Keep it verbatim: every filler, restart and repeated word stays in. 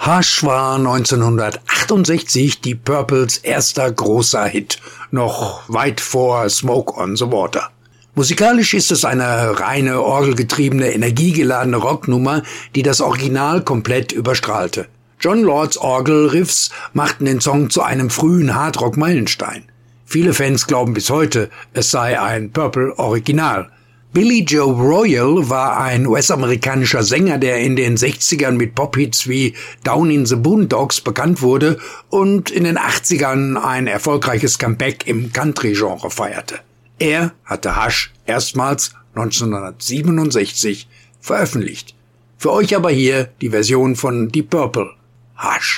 Hush war neunzehnhundertachtundsechzig die Purples erster großer Hit, noch weit vor Smoke on the Water. Musikalisch ist es eine reine orgelgetriebene, energiegeladene Rocknummer, die das Original komplett überstrahlte. Jon Lords Orgelriffs machten den Song zu einem frühen Hardrock-Meilenstein. Viele Fans glauben bis heute, es sei ein Purple-Original. Billy Joe Royal war ein U S-amerikanischer Sänger, der in den sechzigern mit Pop-Hits wie Down in the Boondocks bekannt wurde und in den achtzigern ein erfolgreiches Comeback im Country-Genre feierte. Er hatte Hush erstmals neunzehnhundertsiebenundsechzig veröffentlicht. Für euch aber hier die Version von Deep Purple, Hush.